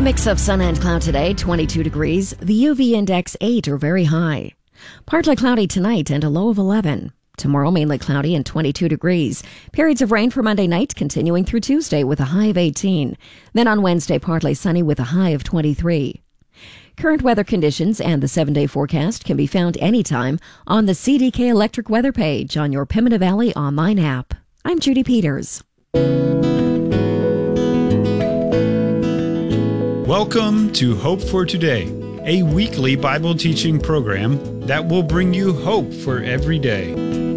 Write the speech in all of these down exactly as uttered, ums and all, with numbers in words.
mix of sun and cloud today, twenty-two degrees. The U V index eight or very high. Partly cloudy tonight and a low of eleven. Tomorrow mainly cloudy and twenty-two degrees. Periods of rain for Monday night continuing through Tuesday with a high of eighteen. Then on Wednesday partly sunny with a high of twenty-three. Current weather conditions and the seven-day forecast can be found anytime on the C D K Electric Weather page on your Pimina Valley online app. I'm Judy Peters. Welcome to Hope for Today, a weekly Bible teaching program that will bring you hope for every day.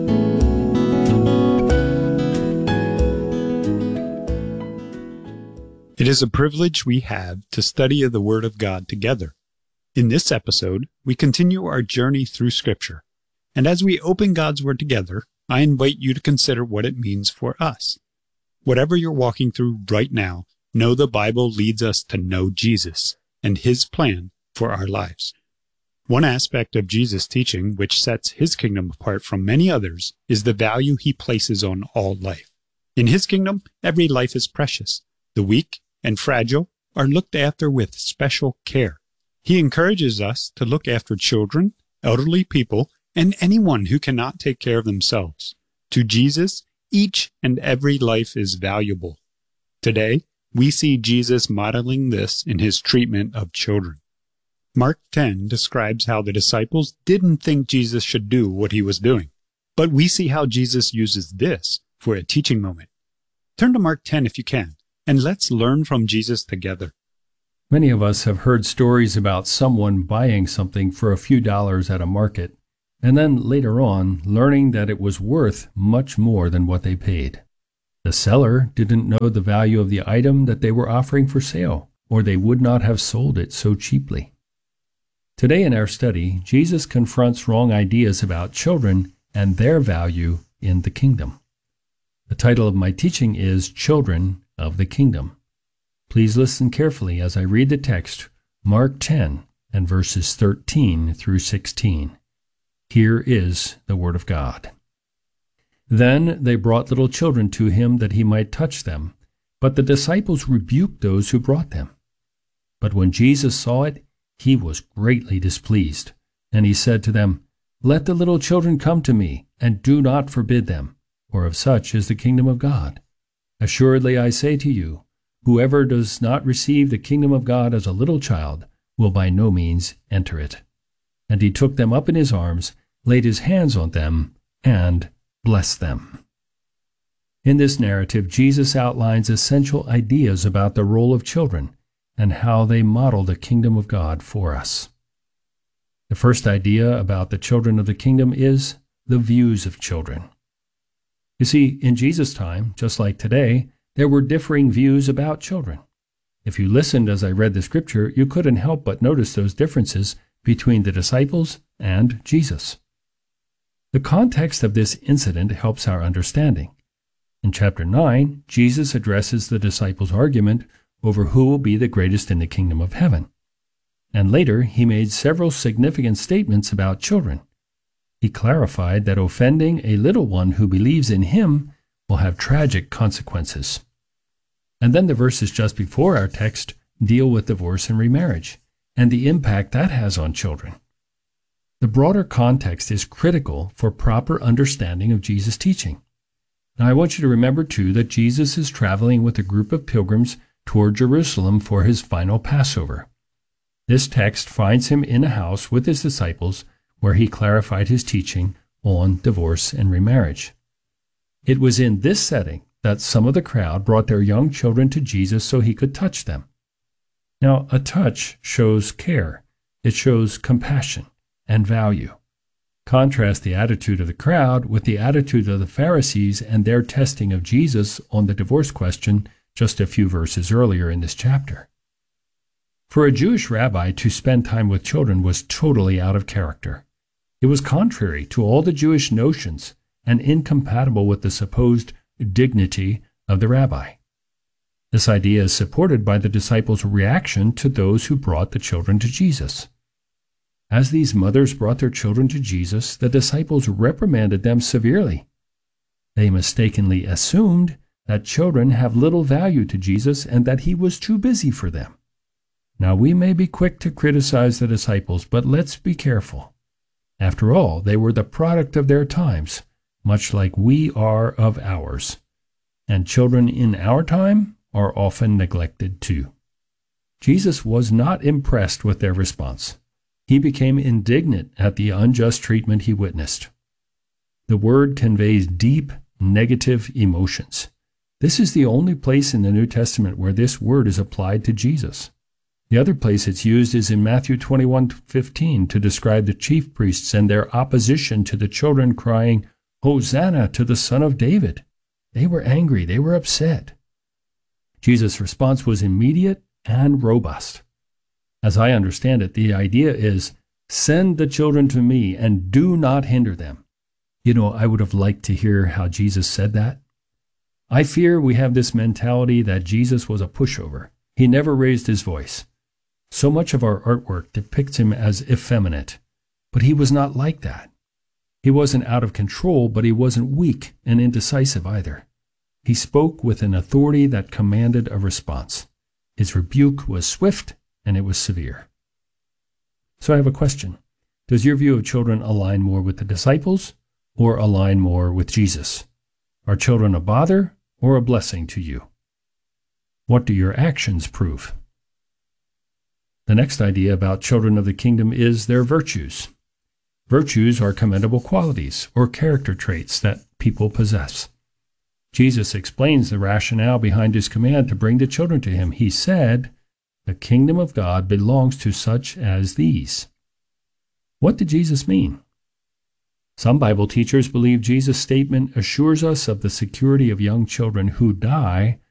It is a privilege we have to study the Word of God together. In this episode, we continue our journey through Scripture. And as we open God's Word together, I invite you to consider what it means for us. Whatever you're walking through right now, know the Bible leads us to know Jesus and His plan for our lives. One aspect of Jesus' teaching which sets His kingdom apart from many others is the value He places on all life. In His kingdom, every life is precious. The weak and fragile are looked after with special care. He encourages us to look after children, elderly people, and anyone who cannot take care of themselves. To Jesus, each and every life is valuable. Today, we see Jesus modeling this in His treatment of children. Mark ten describes how the disciples didn't think Jesus should do what He was doing. But we see how Jesus uses this for a teaching moment. Turn to Mark ten if you can, and let's learn from Jesus together. Many of us have heard stories about someone buying something for a few dollars at a market, and then later on learning that it was worth much more than what they paid. The seller didn't know the value of the item that they were offering for sale, or they would not have sold it so cheaply. Today in our study, Jesus confronts wrong ideas about children and their value in the kingdom. The title of my teaching is Children of the Kingdom. Please listen carefully as I read the text, Mark ten and verses thirteen through sixteen. Here is the Word of God. Then they brought little children to Him that He might touch them, but the disciples rebuked those who brought them. But when Jesus saw it, He was greatly displeased, and He said to them, Let the little children come to me, and do not forbid them, for of such is the kingdom of God. Assuredly I say to you, whoever does not receive the kingdom of God as a little child will by no means enter it. And He took them up in His arms, laid His hands on them, and bless them. In this narrative, Jesus outlines essential ideas about the role of children and how they model the kingdom of God for us. The first idea about the children of the kingdom is the views of children. You see, in Jesus' time, just like today, there were differing views about children. If you listened as I read the scripture, you couldn't help but notice those differences between the disciples and Jesus. The context of this incident helps our understanding. In chapter nine, Jesus addresses the disciples' argument over who will be the greatest in the kingdom of heaven. And later, He made several significant statements about children. He clarified that offending a little one who believes in Him will have tragic consequences. And then the verses just before our text deal with divorce and remarriage, and the impact that has on children. The broader context is critical for proper understanding of Jesus' teaching. Now I want you to remember too that Jesus is traveling with a group of pilgrims toward Jerusalem for His final Passover. This text finds Him in a house with His disciples where He clarified His teaching on divorce and remarriage. It was in this setting that some of the crowd brought their young children to Jesus so He could touch them. Now, a touch shows care. It shows compassion and value. Contrast the attitude of the crowd with the attitude of the Pharisees and their testing of Jesus on the divorce question just a few verses earlier in this chapter. For a Jewish rabbi to spend time with children was totally out of character. It was contrary to all the Jewish notions and incompatible with the supposed dignity of the rabbi. This idea is supported by the disciples' reaction to those who brought the children to Jesus. As these mothers brought their children to Jesus, the disciples reprimanded them severely. They mistakenly assumed that children have little value to Jesus and that He was too busy for them. Now, we may be quick to criticize the disciples, but let's be careful. After all, they were the product of their times, much like we are of ours. And children in our time are often neglected too. Jesus was not impressed with their response. He became indignant at the unjust treatment he witnessed. The word conveys deep, negative emotions. This is the only place in the New Testament where this word is applied to Jesus. The other place it's used is in Matthew twenty-one fifteen to describe the chief priests and their opposition to the children crying, "Hosanna to the Son of David." They were angry. They were upset. Jesus' response was immediate and robust. As I understand it, the idea is, send the children to me and do not hinder them. You know, I would have liked to hear how Jesus said that. I fear we have this mentality that Jesus was a pushover. He never raised his voice. So much of our artwork depicts him as effeminate, but he was not like that. He wasn't out of control, but he wasn't weak and indecisive either. He spoke with an authority that commanded a response. His rebuke was swift and it was severe. So I have a question. Does your view of children align more with the disciples or align more with Jesus? Are children a bother or a blessing to you? What do your actions prove? The next idea about children of the kingdom is their virtues. Virtues are commendable qualities or character traits that people possess. Jesus explains the rationale behind his command to bring the children to him. He said, "The kingdom of God belongs to such as these." What did Jesus mean? Some Bible teachers believe Jesus' statement assures us of the security of young children who die